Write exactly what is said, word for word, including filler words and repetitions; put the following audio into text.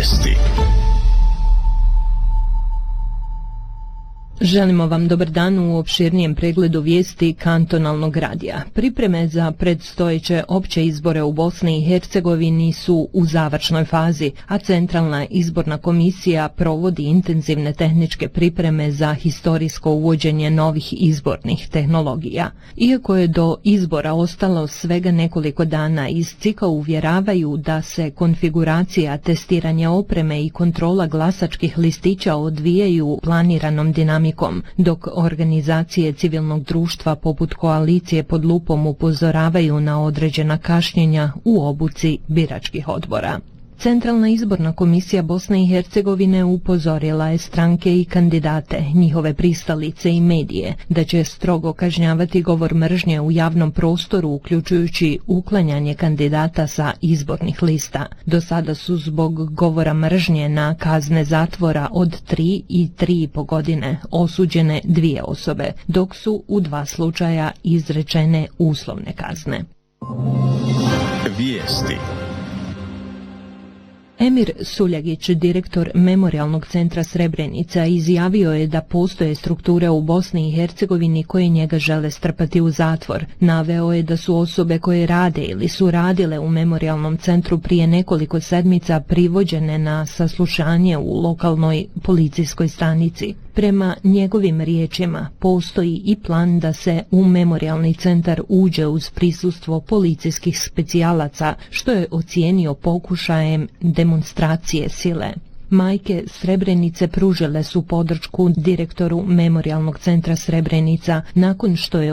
Vijesti. Želimo vam dobar dan u opširnijem pregledu vijesti kantonalnog radija. Pripreme za predstojeće opće izbore u Bosni i Hercegovini su u završnoj fazi, a Centralna izborna komisija provodi intenzivne tehničke pripreme za historijsko uvođenje novih izbornih tehnologija. Iako je do izbora ostalo svega nekoliko dana, iz C I K-a uvjeravaju da se konfiguracija, testiranja opreme i kontrola glasačkih listića odvijaju planiranom dinamikom, dok organizacije civilnog društva poput Koalicije pod lupom upozoravaju na određena kašnjenja u obuci biračkih odbora. Centralna izborna komisija Bosne i Hercegovine upozorila je stranke i kandidate, njihove pristalice i medije da će strogo kažnjavati govor mržnje u javnom prostoru, uključujući uklanjanje kandidata sa izbornih lista. Do sada su zbog govora mržnje na kazne zatvora od tri i tri i po godine osuđene dvije osobe, dok su u dva slučaja izrečene uslovne kazne. Vijesti. Emir Suljagić, direktor Memorijalnog centra Srebrenica, izjavio je da postoje strukture u Bosni i Hercegovini koje njega žele strpati u zatvor. Naveo je da su osobe koje rade ili su radile u Memorijalnom centru prije nekoliko sedmica privođene na saslušanje u lokalnoj policijskoj stanici. Prema njegovim riječima, postoji i plan da se u Memorijalni centar uđe uz prisustvo policijskih specijalaca, što je ocijenio pokušajem demonstracije sile. Majke Srebrenice pružile su podršku direktoru Memorijalnog centra Srebrenica nakon što je